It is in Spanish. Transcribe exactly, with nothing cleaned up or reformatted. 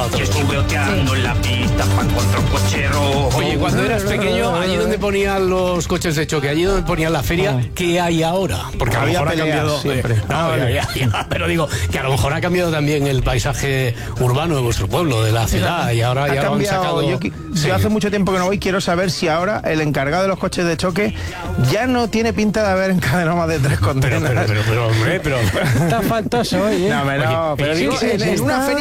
otro. Yo estuve oteando en la pista para encontrar un coche rojo. Oye, cuando eras pequeño, allí donde ponían los coches de choque, allí donde ponían la feria, ¿qué hay ahora? Porque a lo Había mejor ha peleas cambiado. siempre. eh, no, ya, ya, ya, pero digo que a lo mejor ha cambiado también el paisaje urbano de vuestro pueblo, de la ciudad, y ahora Ha ya lo han cambiado. sacado. Yo, qui- Sí. yo hace mucho tiempo que no voy, quiero saber si ahora el encargado de los coches de choque ya no tiene pinta de haber encadenado más de tres Pero, condenas. pero, pero, pero, hombre, pero. Está faltoso hoy, ¿eh? No, pero, Oye, pero sí, digo, sí, en, sí, en una está- feria